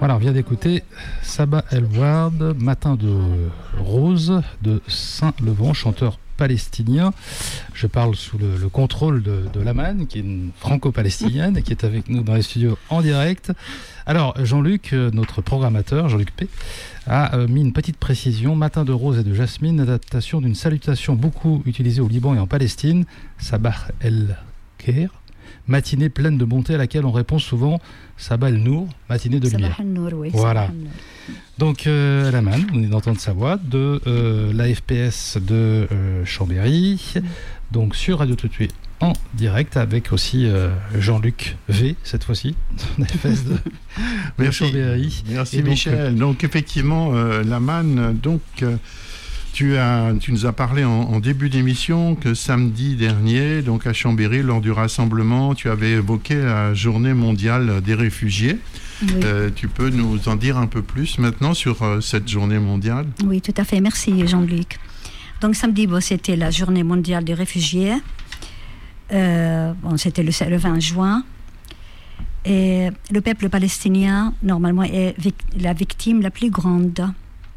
Voilà, on vient d'écouter Saba El Ward, Matin de Rose de Saint-Levant, chanteur palestinien. Je parle sous le contrôle de Laman, qui est une franco-palestinienne et qui est avec nous dans les studios en direct. Alors, Jean-Luc, notre programmateur, Jean-Luc P., a mis une petite précision. Matin de Rose et de Jasmine, adaptation d'une salutation beaucoup utilisée au Liban et en Palestine, Sabah El Khair, matinée pleine de bonté à laquelle on répond souvent Sabah El Nour, matinée de lumière. Oui, voilà. Donc, Laman, vous venez d'entendre sa voix de la FPS de Chambéry, donc sur Radio Tout de Suite en direct, avec aussi Jean-Luc V, cette fois-ci, la FPS de Chambéry. Merci Michel. Donc effectivement, Laman, donc... Tu nous as parlé en début d'émission que samedi dernier, donc à Chambéry, lors du rassemblement, tu avais évoqué la journée mondiale des réfugiés. Oui. Tu peux nous en dire un peu plus maintenant sur cette journée mondiale ? Oui, tout à fait. Merci Jean-Luc. Donc samedi, c'était la journée mondiale des réfugiés. C'était le 20 juin. Et le peuple palestinien, normalement, est la victime la plus grande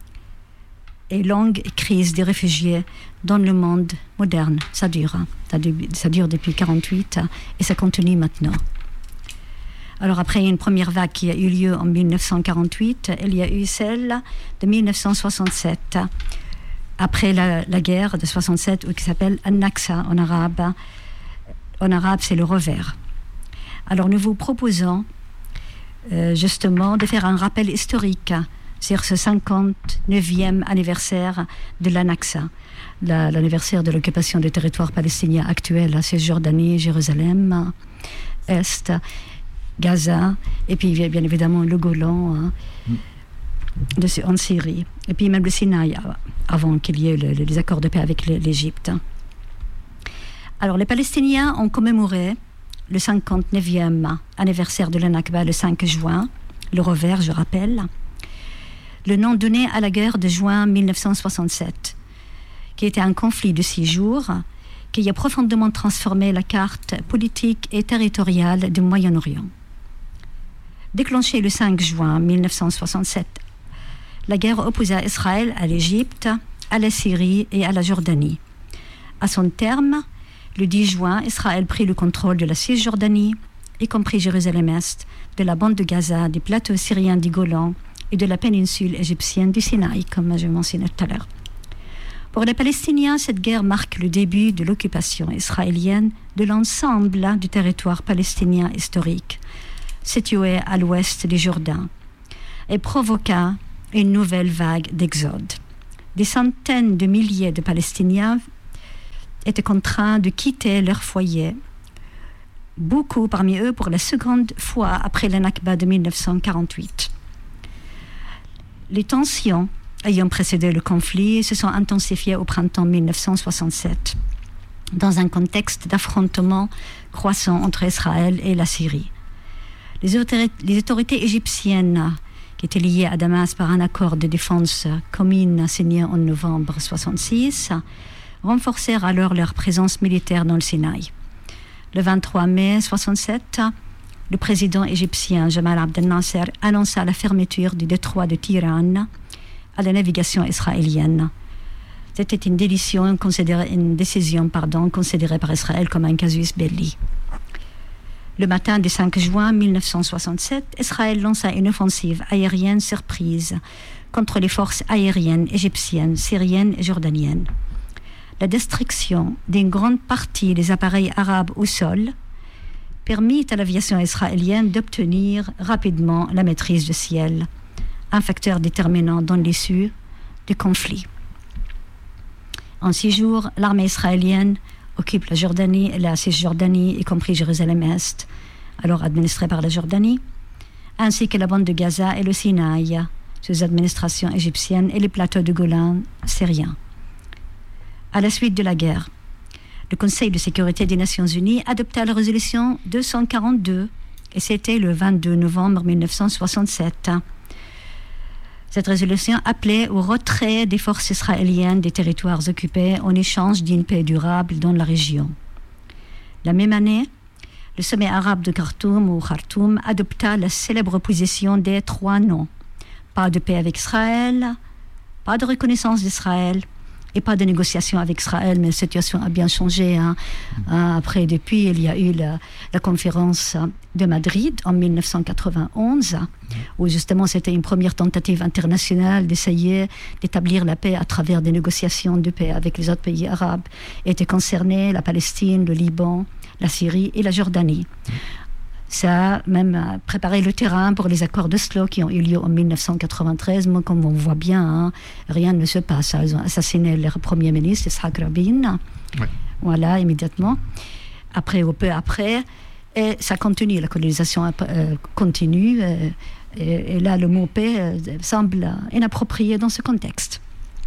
et longue crise des réfugiés dans le monde moderne. Ça dure depuis 1948 et ça continue maintenant. Alors après une première vague qui a eu lieu en 1948, il y a eu celle de 1967, après la guerre de 1967, qui s'appelle An-Naksa en arabe. En arabe, c'est le revers. Alors nous vous proposons justement de faire un rappel historique sur ce 59e anniversaire de l'An-Naksa, l'anniversaire de l'occupation des territoires palestiniens actuels, la Cisjordanie, Jérusalem, Est, Gaza, et puis bien évidemment le Golan en Syrie, et puis même le Sinaï, avant qu'il y ait les accords de paix avec l'Égypte. Alors les Palestiniens ont commémoré le 59e anniversaire de l'An-Nakba le 5 juin, le revers, je rappelle, le nom donné à la guerre de juin 1967, qui était un conflit de 6 jours, qui a profondément transformé la carte politique et territoriale du Moyen-Orient. Déclenchée le 5 juin 1967, la guerre opposa Israël à l'Égypte, à la Syrie et à la Jordanie. À son terme, le 10 juin, Israël prit le contrôle de la Cisjordanie, y compris Jérusalem-Est, de la bande de Gaza, des plateaux syriens du Golan et de la péninsule égyptienne du Sinaï, comme je mentionnais tout à l'heure. Pour les Palestiniens, cette guerre marque le début de l'occupation israélienne de l'ensemble du territoire palestinien historique, situé à l'ouest du Jourdain, et provoqua une nouvelle vague d'exode. Des centaines de milliers de Palestiniens étaient contraints de quitter leur foyer, beaucoup parmi eux pour la seconde fois après la Nakba de 1948. Les tensions ayant précédé le conflit se sont intensifiées au printemps 1967, dans un contexte d'affrontement croissant entre Israël et la Syrie. Les autorités égyptiennes, qui étaient liées à Damas par un accord de défense commune signé en novembre 1966, renforcèrent alors leur présence militaire dans le Sinaï. Le 23 mai 1967, le président égyptien Jamal Abdel Nasser annonça la fermeture du détroit de Tiran à la navigation israélienne. C'était une décision considérée par Israël comme un casus belli. Le matin du 5 juin 1967, Israël lança une offensive aérienne surprise contre les forces aériennes égyptiennes, syriennes et jordaniennes. La destruction d'une grande partie des appareils arabes au sol permit à l'aviation israélienne d'obtenir rapidement la maîtrise du ciel, un facteur déterminant dans l'issue du conflit. En 6 jours, l'armée israélienne occupe la Jordanie et la Cisjordanie, y compris Jérusalem-Est, alors administrée par la Jordanie, ainsi que la bande de Gaza et le Sinaï, sous administration égyptienne, et les plateaux de Golan syriens. À la suite de la guerre, le Conseil de sécurité des Nations Unies adopta la résolution 242, et c'était le 22 novembre 1967. Cette résolution appelait au retrait des forces israéliennes des territoires occupés en échange d'une paix durable dans la région. La même année, le sommet arabe de Khartoum adopta la célèbre position des 3 non. Pas de paix avec Israël, pas de reconnaissance d'Israël, et pas de négociation avec Israël, mais la situation a bien changé. Après, depuis, il y a eu la conférence de Madrid en 1991, où justement c'était une première tentative internationale d'essayer d'établir la paix à travers des négociations de paix avec les autres pays arabes. Étaient concernés la Palestine, le Liban, la Syrie et la Jordanie. Ça a même préparé le terrain pour les accords d'Oslo qui ont eu lieu en 1993. Mais comme on voit bien, rien ne se passe. Ils ont assassiné leur premier ministre, Yitzhak Rabin. Ouais. Voilà, immédiatement. Après, ou peu après. Et ça continue, la colonisation continue. Et là, le mot paix semble inapproprié dans ce contexte.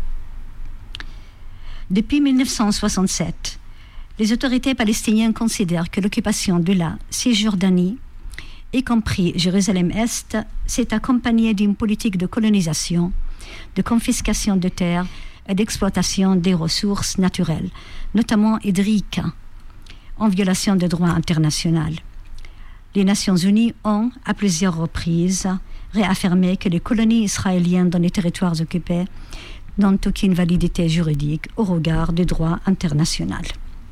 Depuis 1967, les autorités palestiniennes considèrent que l'occupation de la Cisjordanie, y compris Jérusalem-Est, s'est accompagnée d'une politique de colonisation, de confiscation de terres et d'exploitation des ressources naturelles, notamment hydriques, en violation des droits internationaux. Les Nations Unies ont, à plusieurs reprises, réaffirmé que les colonies israéliennes dans les territoires occupés n'ont aucune validité juridique au regard du droit international.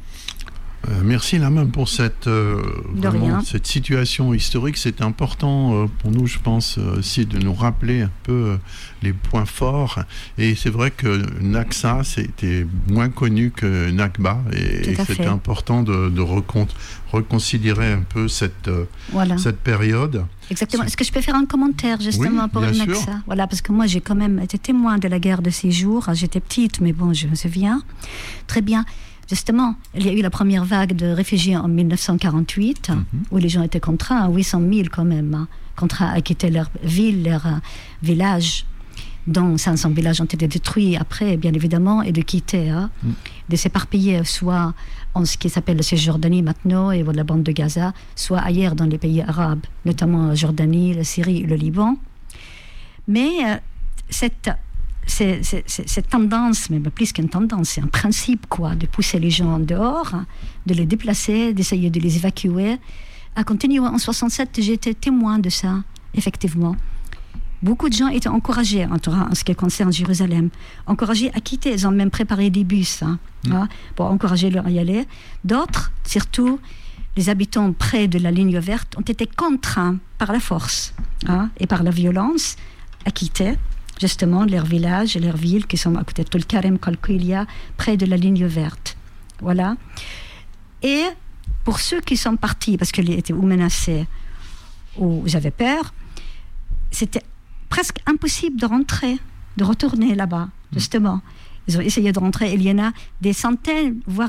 Merci Laman pour cette situation historique. C'est important pour nous, je pense, aussi de nous rappeler un peu les points forts. Et c'est vrai que Naksa, c'était moins connu que Nakba. Et c'était important de reconsidérer un peu cette période. Exactement. Est-ce que je peux faire un commentaire justement pour le Naksa ? Voilà, parce que moi j'ai quand même été témoin de la guerre de 6 jours. J'étais petite, mais bon, je me souviens très bien. Justement, il y a eu la première vague de réfugiés en 1948, où les gens étaient contraints, 800 000 quand même, contraints à quitter leur ville, leur village, dont 500 villages ont été détruits après, bien évidemment, et de quitter, de s'éparpiller, soit en ce qui s'appelle la Cisjordanie maintenant, et la bande de Gaza, soit ailleurs dans les pays arabes, notamment la Jordanie, la Syrie, le Liban. Mais cette tendance, mais plus qu'une tendance, c'est un principe, de pousser les gens dehors, de les déplacer, d'essayer de les évacuer, a continué. En 67, j'ai été témoin de ça, effectivement. Beaucoup de gens étaient encouragés, en ce qui concerne Jérusalem, encouragés à quitter. Ils ont même préparé des bus pour encourager leur à y aller. D'autres, surtout les habitants près de la ligne verte, ont été contraints par la force et par la violence à quitter justement leurs villages et leurs villes qui sont à côté de Tulkarem, Kalkoulia, près de la ligne verte. Voilà. Et pour ceux qui sont partis parce qu'ils étaient ou menacés ou ils avaient peur, c'était presque impossible de retourner là-bas, justement. Ils ont essayé de rentrer, il y en a des centaines, voire